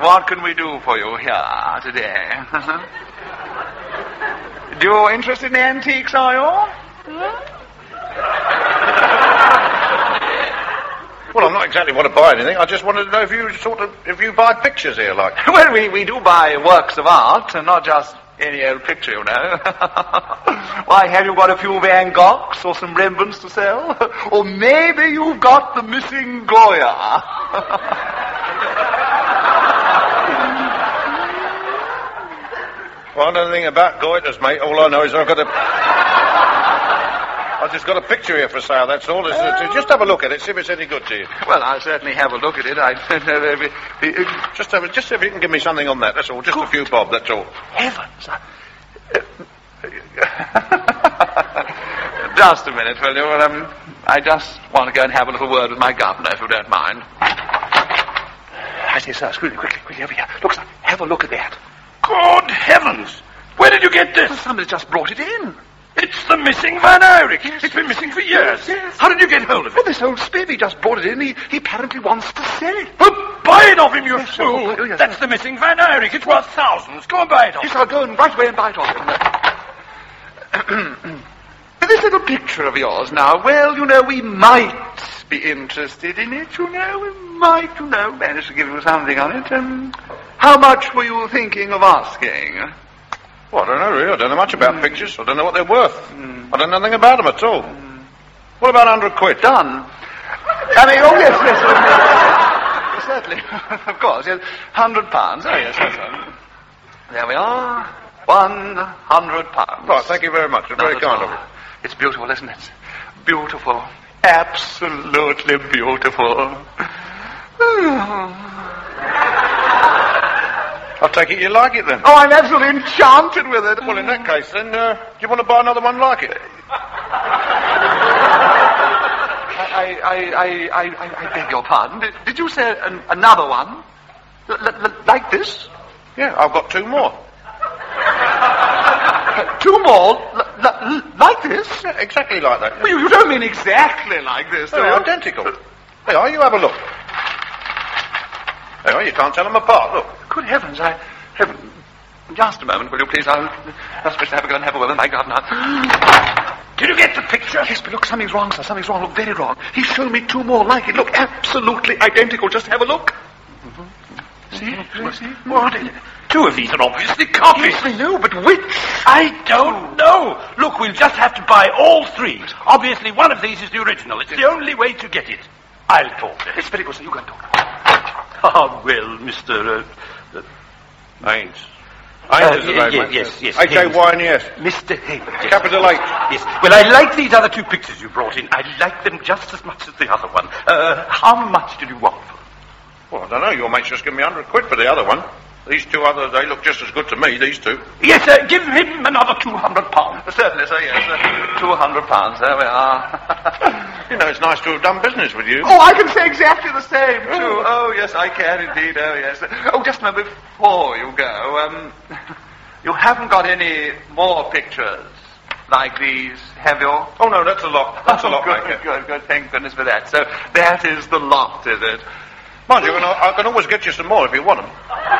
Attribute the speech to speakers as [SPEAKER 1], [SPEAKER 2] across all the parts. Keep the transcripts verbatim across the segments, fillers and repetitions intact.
[SPEAKER 1] what can we do for you here today? You're interested in antiques, are you?
[SPEAKER 2] Well, I'm not exactly want to buy anything. I just wanted to know if you sort of, if you buy pictures here, like.
[SPEAKER 1] Well, we, we do buy works of art, and not just any old picture, you know. Why, have you got a few Van Goghs or some Rembrandts to sell? Or maybe you've got the missing Goya.
[SPEAKER 2] Well, I don't know anything about Goiters, mate. All I know is I've got a... I've just got a picture here for sale, that's all. It's, uh, just have a look at it, see if it's any good to you.
[SPEAKER 1] Well, I'll certainly have a look at it. I don't know if it...
[SPEAKER 2] Just, have a, just see if you can give me something on that, that's all. Just good. A few bob, that's all.
[SPEAKER 1] Heavens! Just a minute, will you? Well, um, I just want to go and have a little word with my governor, if you don't mind. I say, sir, quickly, quickly, quickly, over here. Look, sir, have a look at that.
[SPEAKER 3] Good heavens! Where did you get this?
[SPEAKER 1] Well, somebody just brought it in.
[SPEAKER 3] It's the missing Van Eyck.
[SPEAKER 1] Yes.
[SPEAKER 3] It's been missing for years.
[SPEAKER 1] Yes, yes.
[SPEAKER 3] How did you get hold of it?
[SPEAKER 1] Well, this old spivvy just brought it in. He, he apparently wants to sell it.
[SPEAKER 3] Well, buy it off him, you
[SPEAKER 1] yes,
[SPEAKER 3] fool.
[SPEAKER 1] Oh, yes,
[SPEAKER 3] That's
[SPEAKER 1] yes.
[SPEAKER 3] the missing Van Eyck. It's worth thousands. Go and buy it off.
[SPEAKER 1] Yes, I'll go and right away and buy it off him. This little picture of yours now, well, you know, we might be interested in it, you know. We might, you know, manage to give you something on it. Um, how much were you thinking of asking?
[SPEAKER 2] Well, I don't know, really. I don't know much about mm. pictures. I don't know what they're worth. Mm. I don't know nothing about them at all. Mm. What about a hundred quid?
[SPEAKER 1] Done. I mean, oh, yes, yes. yes certainly. Of course, yes. Hundred pounds. Oh, yes, yes. Um, there we are. One hundred pounds.
[SPEAKER 2] Right, thank you very much. It's very kind of you.
[SPEAKER 1] It's beautiful, isn't it? Beautiful. Absolutely beautiful.
[SPEAKER 2] I take it you like it then?
[SPEAKER 1] Oh, I'm absolutely enchanted with it.
[SPEAKER 2] Well, in that case, then, uh, do you want to buy another one like it?
[SPEAKER 1] I, I, I, I, I, I beg your pardon. Did, did you say an, another one? L- l- like this?
[SPEAKER 2] Yeah, I've got two more.
[SPEAKER 1] Uh, two more? L- l- like this?
[SPEAKER 2] Yeah, exactly like that.
[SPEAKER 1] Well, you, you don't mean exactly like this, do
[SPEAKER 2] They're
[SPEAKER 1] you?
[SPEAKER 2] identical. There you are, you have a look. There you are, you can't tell them apart, look.
[SPEAKER 1] Good heavens, I... Heaven. Just a moment, will you please? I'll just wish to have a go and have a word with my governor.
[SPEAKER 3] Did you get the picture?
[SPEAKER 1] Yes, but look, something's wrong, sir. Something's wrong. Look, very wrong. He's shown me two more like it. Look, absolutely identical. Just have a look. Mm-hmm. See?
[SPEAKER 3] Well, see? What? Two of these are obviously copies.
[SPEAKER 1] Yes, I know, but which?
[SPEAKER 3] I don't know. Look, we'll just have to buy all three. Obviously, one of these is the original. It's the only way to get it. I'll talk to him.
[SPEAKER 1] It's very good, sir. You go and talk.
[SPEAKER 3] Ah, well, Mister Uh, uh,
[SPEAKER 2] Haynes. Haynes is the
[SPEAKER 3] uh,
[SPEAKER 2] name,
[SPEAKER 3] yes,
[SPEAKER 2] mate.
[SPEAKER 3] yes, yes.
[SPEAKER 2] H A Y N E S.
[SPEAKER 3] Mister Haynes. Yes.
[SPEAKER 2] Capital H.
[SPEAKER 3] Yes. Well, I like these other two pictures you brought in. I like them just as much as the other one. Uh, how much did you want for them?
[SPEAKER 2] Well, I don't know. Your mate's just give me a hundred quid for the other one. These two others, they look just as good to me, these two.
[SPEAKER 3] Yes, sir. Give him another two hundred pounds.
[SPEAKER 1] Certainly, sir, yes. Uh, two hundred pounds. There we are.
[SPEAKER 2] You know, it's nice to have done business with you.
[SPEAKER 1] Oh, I can say exactly the same, too. Oh, yes, I can indeed. Oh, yes. Oh, just a moment before you go. Um, you haven't got any more pictures like these, have you?
[SPEAKER 2] Oh, no, that's a lot. That's
[SPEAKER 1] oh,
[SPEAKER 2] a lot,
[SPEAKER 1] good,
[SPEAKER 2] mate.
[SPEAKER 1] good, good. Thank goodness for that. So that is the lot, is it?
[SPEAKER 2] Mind you, and I, I can always get you some more if you want them.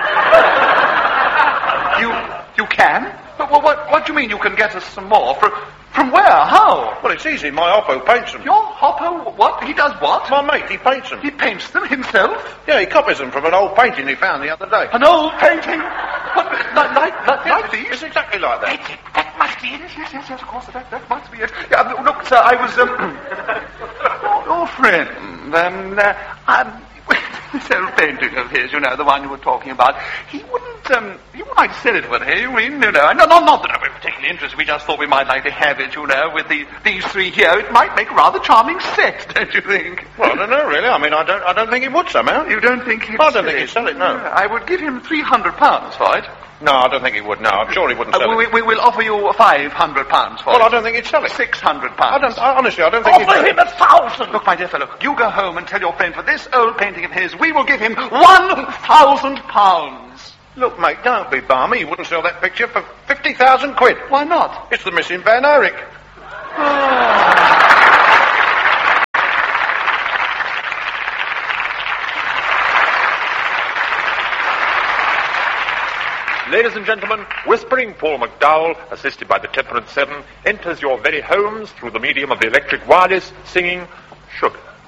[SPEAKER 1] You you can? But what, what, what do you mean you can get us some more? From, from where? How?
[SPEAKER 2] Well, it's easy. My Oppo paints them.
[SPEAKER 1] Your Hoppo, what? He does what?
[SPEAKER 2] My mate, he paints them.
[SPEAKER 1] He paints them himself?
[SPEAKER 2] Yeah, he copies them from an old painting he found the other day.
[SPEAKER 1] An old painting? What, like, like, like, like these?
[SPEAKER 2] It's exactly like that.
[SPEAKER 1] That's it. That must be it. Yes, yes, yes, yes, of course. That, that must be it. Yeah, look, sir, I was, um... your friend, um, uh, um... this old painting of his, you know, the one you were talking about, he wouldn't, um, he wouldn't like to sell it for it, you mean, you know, no, no, not that we're particularly interested, we just thought we might like to have it, you know, with the, these three here, it might make a rather charming set, don't you think?
[SPEAKER 2] Well, I don't know, really, I mean, I don't, I don't think he would somehow.
[SPEAKER 1] You don't think he'd
[SPEAKER 2] I don't
[SPEAKER 1] sell
[SPEAKER 2] think
[SPEAKER 1] it?
[SPEAKER 2] he'd sell it, no.
[SPEAKER 1] Yeah, I would give him three hundred pounds for it.
[SPEAKER 2] No, I don't think he would, no, I'm sure he wouldn't sell
[SPEAKER 1] Uh, we,
[SPEAKER 2] it.
[SPEAKER 1] we will offer you five hundred pounds for
[SPEAKER 2] Well,
[SPEAKER 1] it.
[SPEAKER 2] I don't think he'd sell it.
[SPEAKER 1] Six hundred
[SPEAKER 2] I
[SPEAKER 1] pounds.
[SPEAKER 2] don't, I, honestly, I don't think he'd
[SPEAKER 3] Offer
[SPEAKER 2] sell
[SPEAKER 3] him
[SPEAKER 2] it.
[SPEAKER 3] a thousand.
[SPEAKER 1] Look, my dear fellow, you go home and tell your friend for this old painting of his, we will give him one thousand pounds.
[SPEAKER 2] Look, mate, don't be balmy. He wouldn't sell that picture for fifty thousand quid.
[SPEAKER 1] Why not?
[SPEAKER 2] It's the missing Van Eyck.
[SPEAKER 1] Oh.
[SPEAKER 4] Ladies and gentlemen, Whispering Paul McDowell, assisted by the Temperance Seven, enters your very homes through the medium of the electric wireless, singing Sugar.